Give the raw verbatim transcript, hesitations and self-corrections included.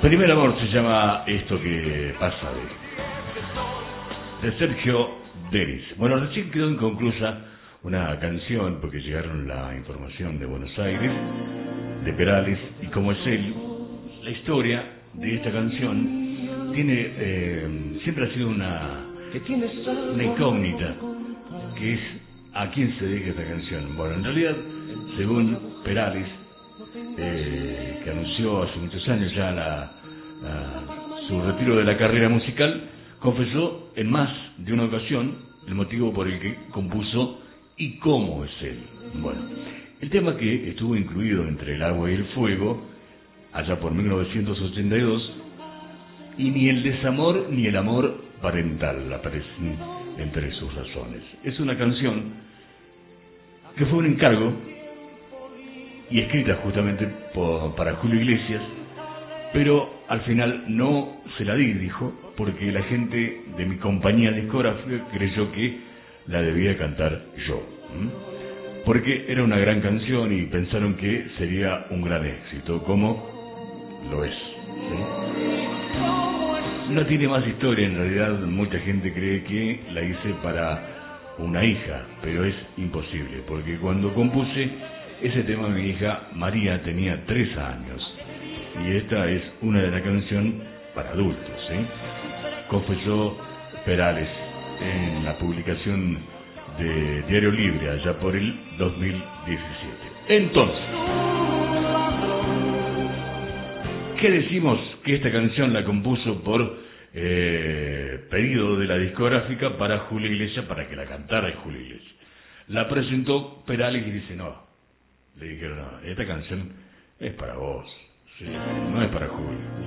Primer amor se llama esto que pasa de, de Sergio Denis. Bueno, recién quedó inconclusa una canción porque llegaron la información de Buenos Aires, de Perales, y como es él, la historia de esta canción tiene eh, siempre ha sido una, una incógnita, que es a quién se dedica esta canción. Bueno, en realidad, según Perales, eh, que anunció hace muchos años ya la, la, su retiro de la carrera musical, confesó en más de una ocasión el motivo por el que compuso y cómo es él. Bueno, el tema que estuvo incluido entre El agua y el fuego, allá por mil novecientos ochenta y dos, y ni el desamor ni el amor parental aparecen entre sus razones. Es una canción que fue un encargo y escrita justamente por, para Julio Iglesias, pero al final no se la di, dijo, porque la gente de mi compañía discográfica creyó que la debía cantar yo, ¿m? porque era una gran canción y pensaron que sería un gran éxito, como lo es, ¿sí? No tiene más historia, en realidad mucha gente cree que la hice para una hija, pero es imposible, porque cuando compuse ese tema mi hija María tenía tres años, y esta es una de las canciones para adultos, ¿sí? Confesó Perales en la publicación de Diario Libre, allá por el dos mil diecisiete. Entonces, ¿qué decimos? Que esta canción la compuso por eh, pedido de la discográfica para Julio Iglesias, para que la cantara Julio Iglesias. La presentó Perales y dice, no. Le dijeron, no, esta canción es para vos, sí, no es para Julio.